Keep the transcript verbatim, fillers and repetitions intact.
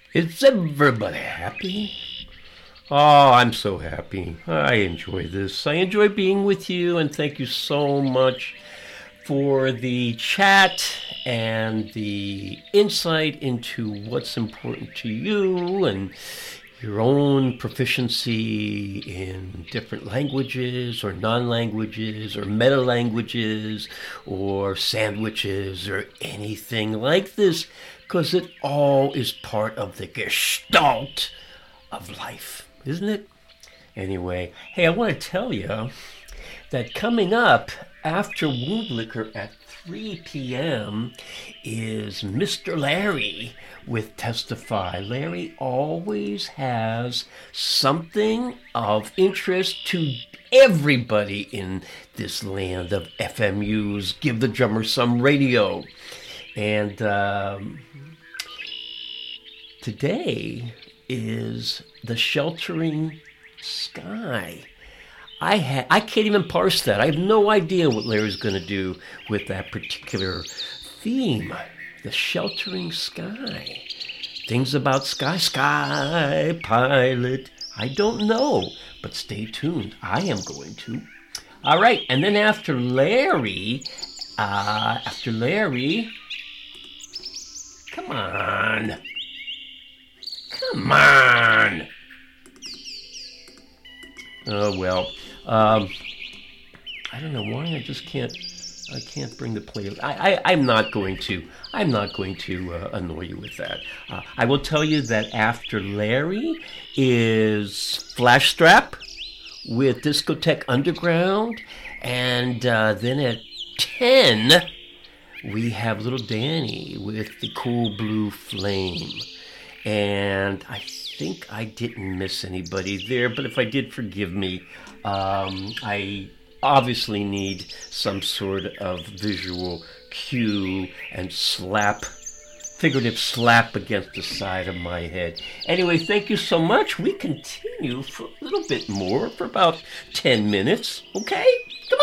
Is everybody happy? Oh, I'm so happy. I enjoy this. I enjoy being with you, and thank you so much for the chat and the insight into what's important to you and your own proficiency in different languages or non-languages or meta-languages or sandwiches or anything like this, because it all is part of the gestalt of life, isn't it? Anyway, hey, I want to tell you that coming up after Wound Liquor at three p.m. is Mister Larry with Testify. Larry always has something of interest to everybody in this land of F M Us. Give the drummer some radio. And um, today is the sheltering sky. I ha- I can't even parse that. I have no idea what Larry's going to do with that particular theme. The sheltering sky. Things about sky, sky pilot. I don't know, but stay tuned. I am going to. All right, and then after Larry, uh, after Larry, come on. Come on. Oh, well. Um, I don't know why I just can't. I can't bring the playlist. I, I, I'm not going to. I'm not going to uh, annoy you with that. Uh, I will tell you that after Larry is Flash Strap with Discotheque Underground, and uh, then at ten we have Little Danny with the Cool Blue Flame, and I think I didn't miss anybody there. But if I did, forgive me. Um, I obviously need some sort of visual cue and slap, figurative slap against the side of my head. Anyway, thank you so much. We continue for a little bit more, for about ten minutes, okay?